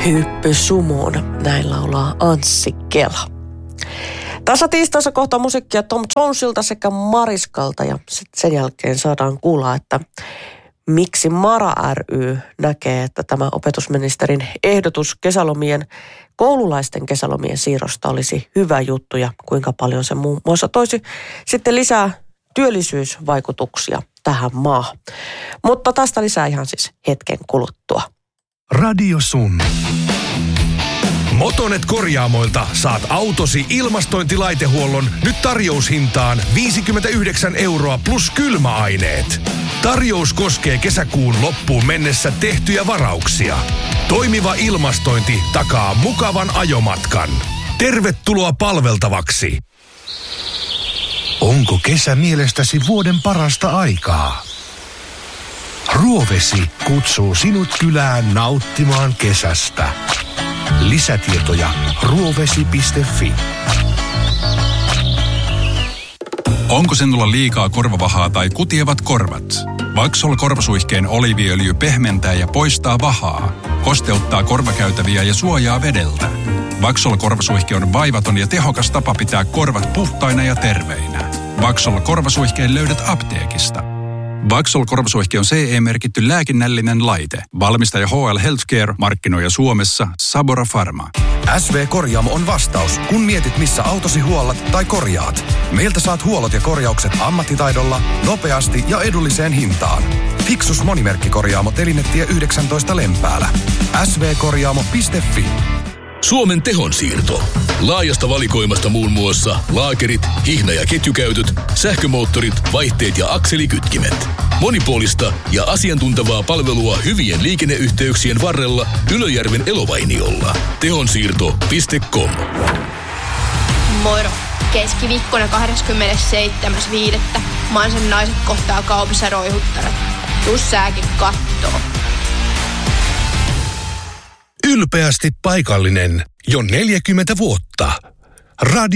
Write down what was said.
Hyppy sumoon, näin laulaa Anssi Kela. Tässä tiistaissa kohtaa musiikkia Tom Jonesilta sekä Mariskalta ja sen jälkeen saadaan kuulla, että miksi Mara ry näkee, että tämä opetusministerin ehdotus koululaisten kesälomien siirrosta olisi hyvä juttu ja kuinka paljon se muun muassa toisi sitten lisää työllisyysvaikutuksia tähän maahan. Mutta tästä lisää ihan siis hetken kuluttua. Radio Sun. Motonet Korjaamoilta saat autosi ilmastointilaitehuollon nyt tarjoushintaan 59 € plus kylmäaineet. Tarjous koskee kesäkuun loppuun mennessä tehtyjä varauksia. Toimiva ilmastointi takaa mukavan ajomatkan. Tervetuloa palveltavaksi. Onko kesä mielestäsi vuoden parasta aikaa? Ruovesi kutsuu sinut kylään nauttimaan kesästä. Lisätietoja ruovesi.fi. Onko sinulla liikaa korvavahaa tai kutievat korvat? Vaxol korvasuihkeen oliiviöljy pehmentää ja poistaa vahaa, kosteuttaa korvakäytäviä ja suojaa vedeltä. Vaxol korvasuihke on vaivaton ja tehokas tapa pitää korvat puhtaina ja terveinä. Vaxol korvasuihkeen löydät apteekista. Vaxol korvasuihke on CE-merkitty lääkinnällinen laite. Valmistaja HL Healthcare, markkinoija Suomessa Sabora Pharma. SV Korjaamo on vastaus, kun mietit missä autosi huollat tai korjaat. Meiltä saat huollot ja korjaukset ammattitaidolla, nopeasti ja edulliseen hintaan. Fixus monimerkkikorjaamo Telinetie 19 Lempäälä. svkorjaamo.fi. Suomen tehonsiirto. Laajasta valikoimasta muun muassa laakerit, hihna- ja ketjukäytöt, sähkömoottorit, vaihteet ja akselikytkimet. Monipuolista ja asiantuntevaa palvelua hyvien liikenneyhteyksien varrella Ylöjärven Elovainiolla. Tehonsiirto.com. Moro! Keskiviikkona 27.5. Mansen naiset kohtaa kaupassa roihuttarat. Tuu sääkin kattoo. Ylpeästi paikallinen jo 40 vuotta. Radio